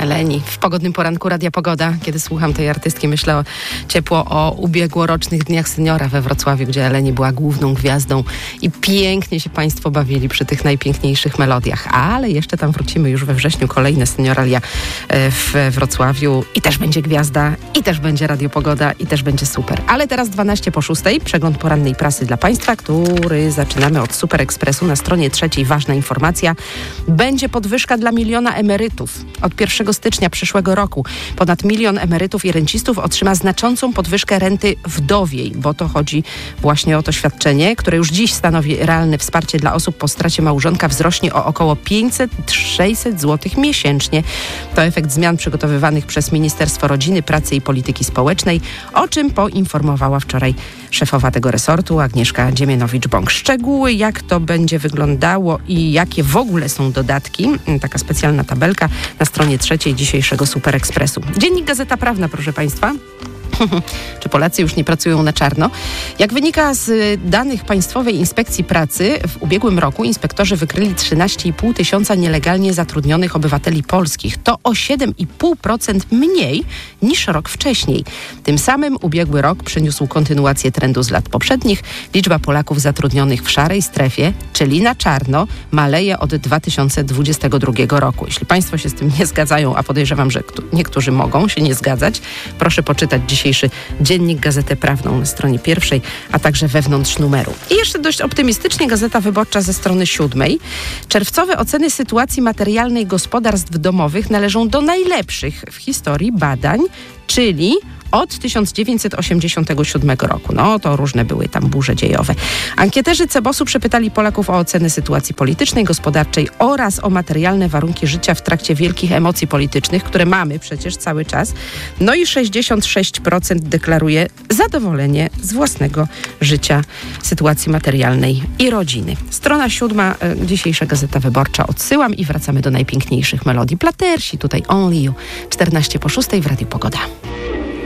Eleni. W pogodnym poranku Radia Pogoda, kiedy słucham tej artystki, myślę ciepło o ubiegłorocznych Dniach Seniora we Wrocławiu, gdzie Eleni była główną gwiazdą i pięknie się Państwo bawili przy tych najpiękniejszych melodiach. Ale jeszcze tam wrócimy już we wrześniu, kolejne Senioralia w Wrocławiu i też będzie gwiazda, i też będzie Radio Pogoda, i też będzie super. Ale teraz 12:06, przegląd porannej prasy dla Państwa, który zaczynamy od Super Expressu. Na stronie 3 ważna informacja. Będzie podwyżka dla miliona emerytów. Od 1 stycznia przyszłego roku ponad 1 000 000 emerytów i rencistów otrzyma znaczącą podwyżkę renty wdowiej, bo to chodzi właśnie o to świadczenie, które już dziś stanowi realne wsparcie dla osób po stracie małżonka, wzrośnie o około 500-600 zł miesięcznie. To efekt zmian przygotowywanych przez Ministerstwo Rodziny, Pracy i Polityki Społecznej, o czym poinformowała wczoraj szefowa tego resortu Agnieszka Dziemianowicz-Bąk. Szczegóły, jak to będzie wyglądało i jakie w ogóle są dodatki, taka specjalna tabelka na stronie 3 dzisiejszego Super Expressu. Dziennik Gazeta Prawna, proszę Państwa. Czy Polacy już nie pracują na czarno? Jak wynika z danych Państwowej Inspekcji Pracy, w ubiegłym roku inspektorzy wykryli 13,5 tysiąca nielegalnie zatrudnionych obywateli polskich. To o 7,5% mniej niż rok wcześniej. Tym samym ubiegły rok przyniósł kontynuację trendu z lat poprzednich. Liczba Polaków zatrudnionych w szarej strefie, czyli na czarno, maleje od 2022 roku. Jeśli Państwo się z tym nie zgadzają, a podejrzewam, że niektórzy mogą się nie zgadzać, proszę poczytać dzisiejszy dziennik Gazetę Prawną na stronie 1, a także wewnątrz numeru. I jeszcze dość optymistycznie Gazeta Wyborcza ze strony 7. Czerwcowe oceny sytuacji materialnej gospodarstw domowych należą do najlepszych w historii badań, czyli od 1987 roku. No to różne były tam burze dziejowe. Ankieterzy CBOS-u przepytali Polaków o ocenę sytuacji politycznej, gospodarczej oraz o materialne warunki życia w trakcie wielkich emocji politycznych, które mamy przecież cały czas. No i 66% deklaruje zadowolenie z własnego życia, sytuacji materialnej i rodziny. Strona 7, dzisiejsza Gazeta Wyborcza. Odsyłam i wracamy do najpiękniejszych melodii. Platersi tutaj Only You. 14:06 w Radiu Pogoda.